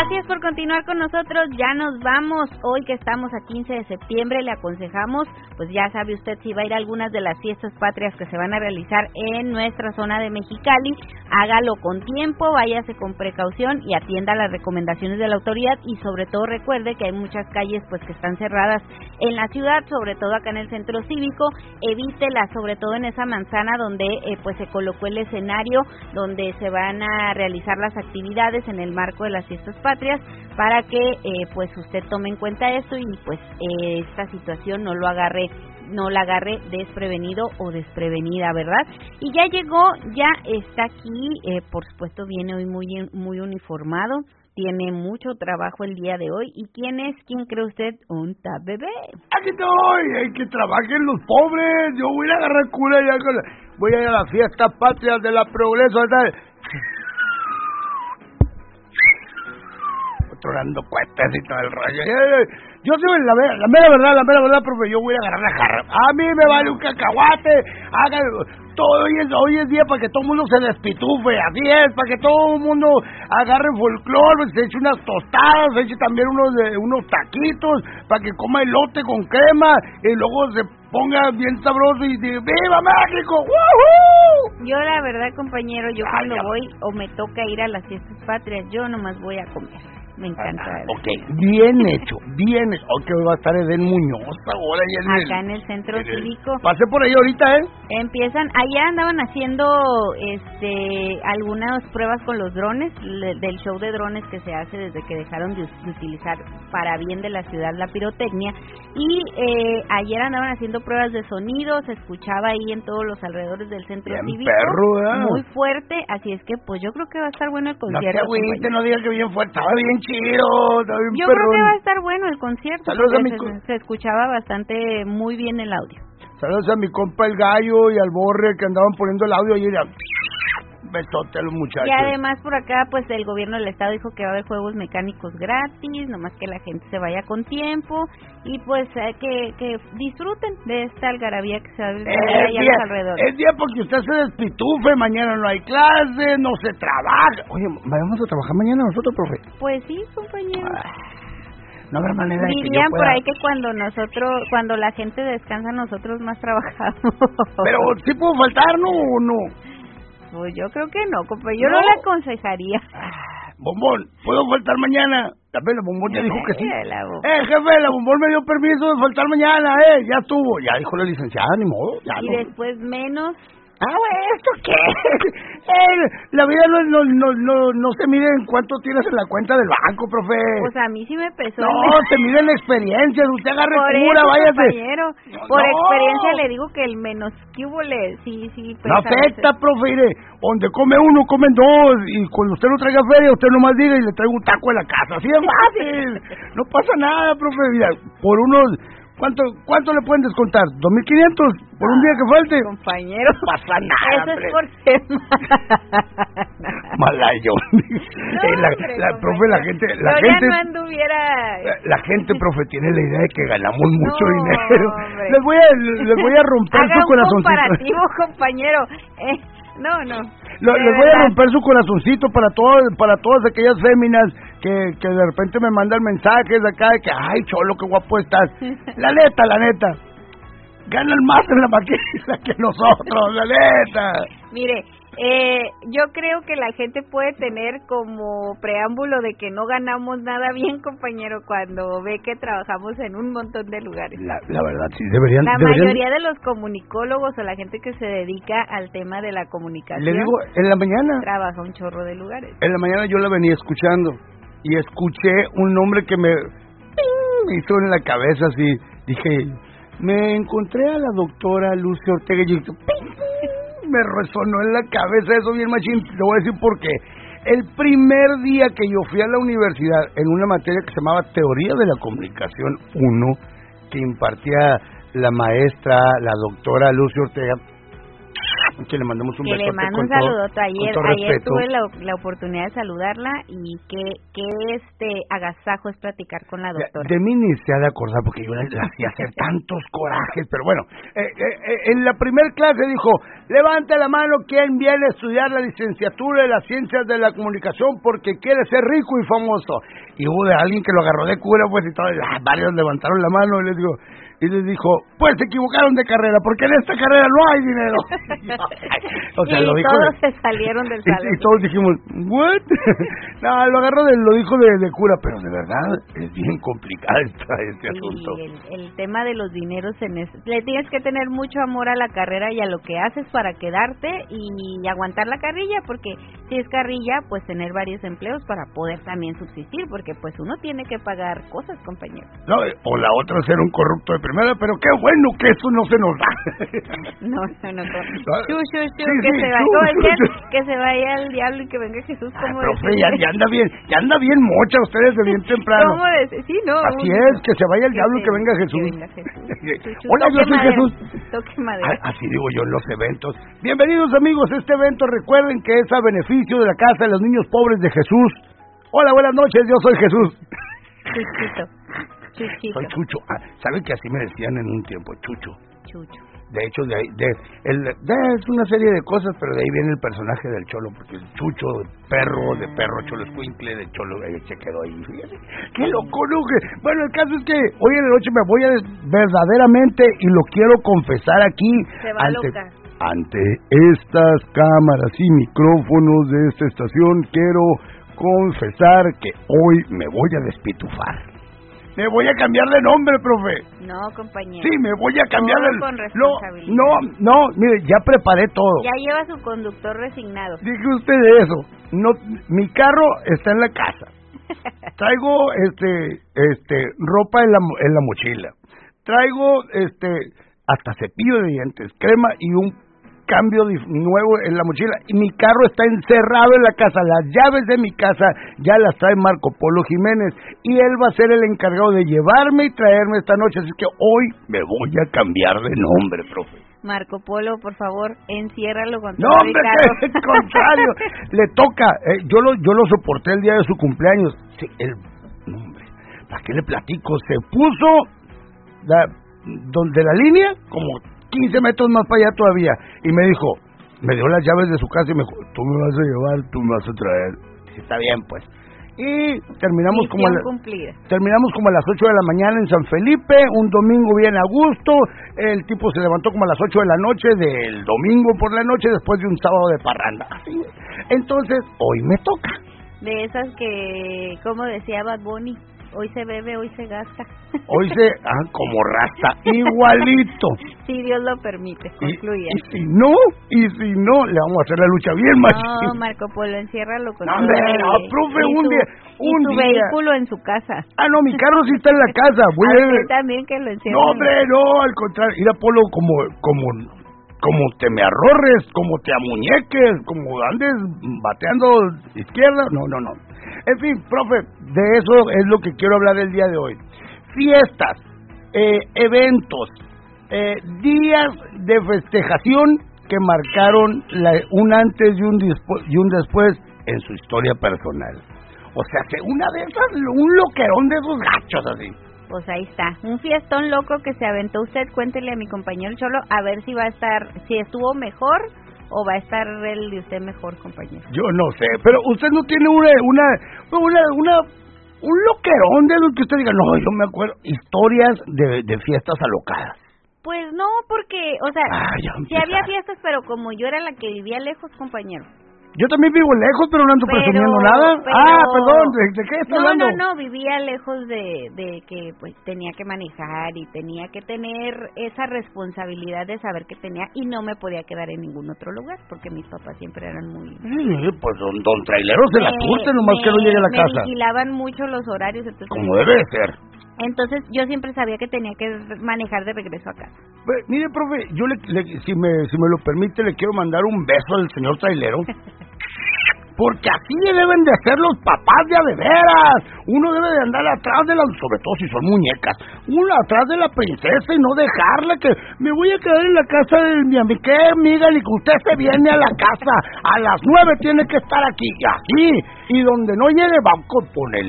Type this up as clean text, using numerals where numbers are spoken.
Gracias por continuar con nosotros, ya nos vamos. Hoy que estamos a 15 de septiembre, le aconsejamos, pues ya sabe usted, si va a ir a algunas de las fiestas patrias que se van a realizar en nuestra zona de Mexicali, hágalo con tiempo, váyase con precaución y atienda las recomendaciones de la autoridad, y sobre todo recuerde que hay muchas calles pues que están cerradas en la ciudad, sobre todo acá en el centro cívico. Evítela, sobre todo en esa manzana donde pues se colocó el escenario, donde se van a realizar las actividades en el marco de las fiestas patrias, para que pues usted tome en cuenta esto y pues esta situación no la agarre desprevenido o desprevenida, ¿verdad? Y ya llegó, ya está aquí, por supuesto viene hoy muy uniformado, tiene mucho trabajo el día de hoy. ¿Y quién es? ¿Quién cree usted? Un bebé. Aquí estoy, hay que trabajen los pobres. Yo voy a agarrar cura ya voy a ir a la fiesta patria de la Progreso, ¿verdad? Tronando cohetes y todo el rollo. Yo soy la mera verdad, profe, yo voy a agarrar la jarra. A mí me vale un cacahuate, todo hoy es día para que todo el mundo se despitufe, así es, para que todo el mundo agarre folclore, se eche unas tostadas, se eche también unos taquitos, para que coma elote con crema, y luego se ponga bien sabroso y diga, ¡viva México! ¡Woohoo! Yo la verdad, compañero, cuando voy o me toca ir a las fiestas patrias, yo nomás voy a comer. Me encanta. Ok, bien hecho. Ok, va a estar Eden Muñoz ahora acá en el centro cívico. Pasé por ahí ahorita, Empiezan, allá andaban haciendo algunas pruebas con los drones, del show de drones que se hace desde que dejaron de utilizar para bien de la ciudad la pirotecnia, y ayer andaban haciendo pruebas de sonido, se escuchaba ahí en todos los alrededores del centro bien cívico, perro, muy fuerte, así es que pues yo creo que va a estar bueno el concierto. No digas que bien fuerte, estaba bien chido, estaba bien yo perrón. creo que va a estar bueno el concierto. Saludos a se escuchaba bastante muy bien el audio. Saludos a mi compa el Gallo y al Borre que andaban poniendo el audio ayer. Besote a los muchachos. Y además por acá pues el gobierno del estado dijo que va a haber juegos mecánicos gratis, nomás que la gente se vaya con tiempo y pues que disfruten de esta algarabía que se va a vivir allá a los alrededores. Es día porque usted se despitufe, mañana no hay clase, no se trabaja. Oye, ¿vamos a trabajar mañana nosotros, profe? Pues sí, compañero. No habrá manera de que dirían yo pueda... por ahí que cuando la gente descansa, nosotros más trabajamos. Pero ¿sí puedo faltar, no o no? Pues yo creo que no, compañero. Yo no le aconsejaría. Bombón, ¿puedo faltar mañana? La Bombón ya dijo que sí. Jefe, la Bombón me dio permiso de faltar mañana, ya estuvo. Ya dijo la licenciada, ni modo. Ya y no. después menos... ¿Esto qué? La vida no se mide en cuánto tienes en la cuenta del banco, profe. Pues a mí sí me pesó. No, se mide en experiencias. Usted agarre cura, váyase. Compañero, experiencia le digo que el menos que hubo sí pesa. No afecta, profe, mire, donde come uno, comen dos. Y cuando usted no traiga feria, usted nomás diga y le traigo un taco en la casa. Así es fácil. No pasa nada, profe. Mira, por unos... ¿Cuánto le pueden descontar? ¿2,500 por un día que falte? Compañero, no pasa nada. Eso es por semana. Malayón. Profe, la gente... ya no anduviera... La gente, profe, tiene la idea de que ganamos mucho dinero. Les voy a romper su corazoncito. Haga un comparativo, compañero. No. Les voy a romper su corazoncito para todas aquellas féminas que de repente me mandan mensajes de acá de que, ay, cholo, qué guapo estás. La neta, ganan más en la maquila que nosotros, la neta. Mire, yo creo que la gente puede tener como preámbulo de que no ganamos nada bien, compañero, cuando ve que trabajamos en un montón de lugares. La verdad, sí, deberían... mayoría de los comunicólogos o la gente que se dedica al tema de la comunicación... Le digo, en la mañana... Trabaja un chorro de lugares. En la mañana yo la venía escuchando y escuché un nombre que me hizo en la cabeza así. Dije, me encontré a la doctora Lucia Ortega y me resonó en la cabeza eso bien machín. Te voy a decir por qué. El primer día que yo fui a la universidad en una materia que se llamaba Teoría de la Comunicación 1, que impartía la maestra, la doctora Lucia Ortega, Que le mandamos un besote. Que le mando un saludote. Ayer tuve la oportunidad de saludarla y qué agasajo es platicar con la doctora. De mí ni se ha de acordar porque yo le hacía hacer tantos corajes, pero bueno, en la primer clase dijo, levanta la mano quien viene a estudiar la licenciatura de las ciencias de la comunicación porque quiere ser rico y famoso. Y hubo de alguien que lo agarró de cura, pues, y todos, varios levantaron la mano y les dijo, pues se equivocaron de carrera, porque en esta carrera no hay dinero. O sea, lo dijo todos se salieron del salón. Y todos dijimos, ¿what? No, lo agarró lo dijo de cura, pero de verdad es bien complicado este asunto. El tema de los dineros le tienes que tener mucho amor a la carrera y a lo que haces para quedarte y aguantar la carrilla, porque si es carrilla, pues tener varios empleos para poder también subsistir, porque pues uno tiene que pagar cosas, compañero. No, o la otra ser un corrupto de primera, pero qué bueno que eso no se nos da. No. Que se vaya al diablo y que venga Jesús. Profe, ya anda bien mocha ustedes de bien temprano. ¿Cómo decir? Sí, no. Así es, que se vaya el diablo y que venga Jesús. Hola, yo soy Jesús. Toque madera. Así digo yo en los eventos. Bienvenidos, amigos, a este evento. Recuerden que es a beneficio de la Casa de los Niños Pobres de Jesús. Hola, buenas noches, yo soy Jesús. Chuchito. Soy Chucho. ¿Saben que así me decían en un tiempo? Chucho. De hecho, es una serie de cosas, pero de ahí viene el personaje del Cholo, porque el Chucho, de perro, Cholo escuincle, de Cholo, se quedó ahí. Fíjate, qué loco, ¿no? Bueno, el caso es que hoy en la noche me voy a verdaderamente, y lo quiero confesar aquí, ante estas cámaras y micrófonos de esta estación, quiero confesar que hoy me voy a despitufar. Me voy a cambiar de nombre, profe. No, compañero. Sí, me voy a cambiar de nombre. No, mire, ya preparé todo. Ya lleva su conductor resignado. Dije usted eso. No, mi carro está en la casa. Traigo ropa en la mochila. Traigo hasta cepillo de dientes, crema y un cambio nuevo en la mochila, y mi carro está encerrado en la casa. Las llaves de mi casa ya las trae Marco Polo Jiménez y él va a ser el encargado de llevarme y traerme esta noche, así que hoy me voy a cambiar de nombre, profe. Marco Polo, por favor, enciérralo con todo. No, hombre, al contrario, le toca. Yo lo soporté el día de su cumpleaños. Sí, hombre, ¿para qué le platico? Se puso donde la línea, como 15 metros más para allá todavía, y me dijo, me dio las llaves de su casa y me dijo, tú me vas a llevar, tú me vas a traer. Dije, está bien, pues. Y terminamos como a las 8 de la mañana en San Felipe, un domingo bien a gusto. El tipo se levantó como a las 8 de la noche del domingo por la noche, después de un sábado de parranda. Entonces, hoy me toca. De esas que, como decía Bad Bunny, hoy se bebe, hoy se gasta. Hoy como rasta, igualito. Si Dios lo permite, concluye. Y si no, le vamos a hacer la lucha bien machín. No, Marco Polo, enciérralo con profe, un día. Su vehículo en su casa. No, mi carro sí está en la casa. Usted también que lo encierre. No, hombre, no, al contrario. Ir a Polo como te me arrorres, como te amuñeques, como andes bateando izquierda. No. En fin, profe, de eso es lo que quiero hablar el día de hoy. Fiestas, eventos, días de festejación que marcaron un antes y un después en su historia personal. O sea, que una de esas, un loquerón de esos gachos así. Pues ahí está, un fiestón loco que se aventó usted. Cuéntele a mi compañero Cholo a ver si si estuvo mejor o va a estar el de usted mejor, compañero. Yo no sé, pero usted no tiene un loquerón de lo que usted diga. No, yo me acuerdo historias de fiestas alocadas. Pues no, porque, o sea, sí había fiestas, pero como yo era la que vivía lejos, compañero. Yo también vivo lejos, pero no ando presumiendo nada. Perdón, ¿de qué estás hablando? No, vivía lejos de que pues tenía que manejar y tenía que tener esa responsabilidad de saber que tenía y no me podía quedar en ningún otro lugar porque mis papás siempre eran muy... pues don trailero se la surte nomás que no llegue a la casa. Me vigilaban mucho los horarios. Entonces, como debe de ser. Entonces yo siempre sabía que tenía que manejar de regreso a casa. Mire, profe, yo si me lo permite le quiero mandar un beso al señor trailero. porque así deben de ser los papás de veras. Uno debe de andar atrás de sobre todo si son muñecas, uno atrás de la princesa y no dejarla que me voy a quedar en la casa de mi amiga. ¿Qué, amiga? Ni que usted se viene a la casa, a las 9 tiene que estar aquí, y donde no llegue va con él.